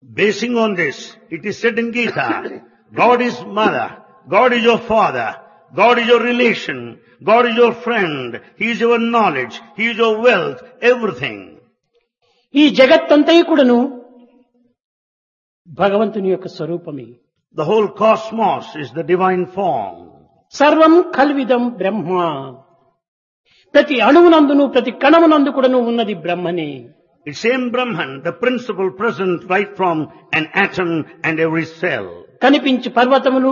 Basing on this, it is said in Gita, God is mother, God is your father, God is your relation, God is your friend, He is your knowledge, He is your wealth, everything. ఈ జగత్తంతయు కూడాను భగవంతుని యొక్క స్వరూపమే. The whole cosmos is the divine form. సర్వం కల్విదం బ్రహ్మ. ప్రతి అణువునందును ప్రతి కణమునందు కూడాను ఉన్నది బ్రహ్మనే. It's same Brahman, the principle present right from an atom and every cell. కనిపించు పర్వతములు,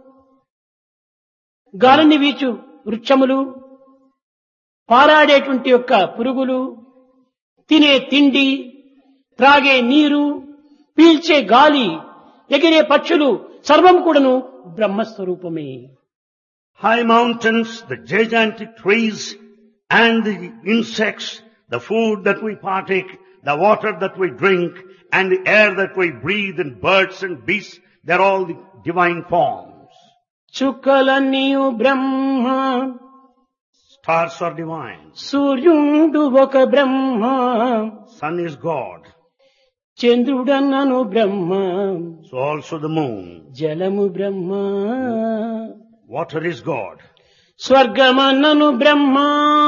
గాలిని వీచు వృక్షములు, పారాడేటువంటి యొక్క పురుగులు, తినే తిండి, త్రాగే నీరు, పీల్చే గాలి, ఎగిరే పక్షులు సర్వం కూడాను బ్రహ్మస్వరూపమే. High mountains, the gigantic trees and the insects, the food that we partake, the water that we drink and the air that we breathe and birds and beasts, they're all the divine forms. చుక్కలన్నీయు Brahma, Stars are divine. సూర్యుడు ఒక బ్రహ్మ, Sun is God. చంద్రుడన్నను Brahma, So also the moon. జలము బ్రహ్మ, Water is God. స్వర్గమన్నను Brahma,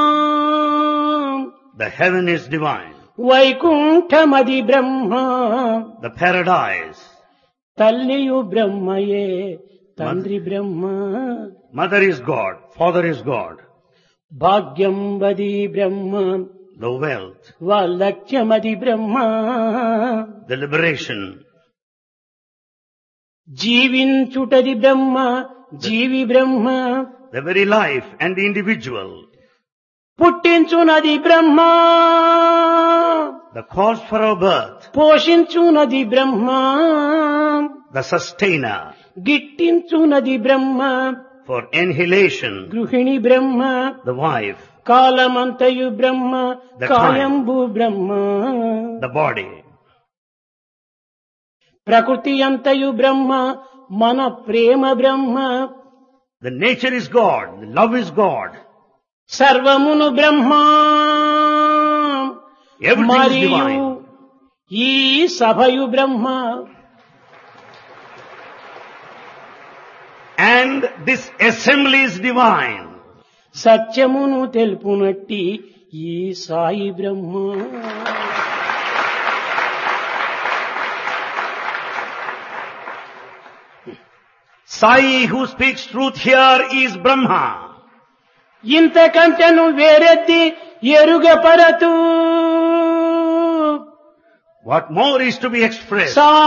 The heaven is divine. వైకుంఠమది Brahma, The paradise. తల్లియు బ్రహ్మయే, తండ్రి బ్రహ్మ, Mother is God. Father is God. భాగ్యం వది బ్రహ్మ, The wealth. వాలక్ష్యమది Brahma, The liberation. జీవించుటది Brahma, G V Brahma, The very life and the individual. పుట్టించునది Brahma, The cause for our birth. పోషించునది Brahma, The sustainer. గిట్టించునది Brahma, For annihilation. గృహిణి బ్రహ్మ, The wife. కాలమంతయు Brahma, The time. కాయంబు Brahma, The body. ప్రకృతి అంతయు బ్రహ్మ, మన ప్రేమ బ్రహ్మ, The nature is God. The love is God. సర్వమును బ్రహ్మ, Everything is మరియు divine. ఈ సభయు బ్రహ్మ. And this assembly is divine. సత్యమును తెలుపునట్టి ఈ సాయి బ్రహ్మ. Sai who speaks truth here is Brahma. ఇంతకంటెను వేరెత్తి ఎరుగపరతు What more is to be expressed? Saw